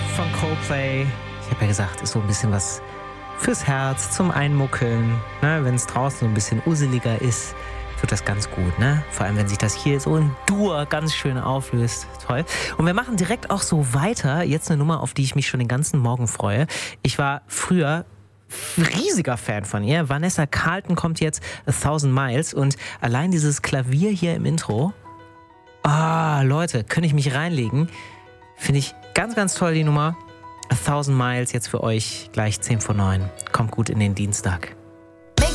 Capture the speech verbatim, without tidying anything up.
Love von Coldplay. Ich habe ja gesagt, ist so ein bisschen was fürs Herz, zum Einmuckeln. Ne? Wenn es draußen so ein bisschen useliger ist, tut das ganz gut. Ne? Vor allem, wenn sich das hier so in Dur ganz schön auflöst. Toll. Und wir machen direkt auch so weiter. Jetzt eine Nummer, auf die ich mich schon den ganzen Morgen freue. Ich war früher riesiger Fan von ihr. Vanessa Carlton kommt jetzt A Thousand Miles und allein dieses Klavier hier im Intro, ah, Leute, könnte ich mich reinlegen. Finde ich ganz, ganz toll, die Nummer. A Thousand Miles jetzt für euch, gleich zehn vor neun. Kommt gut in den Dienstag.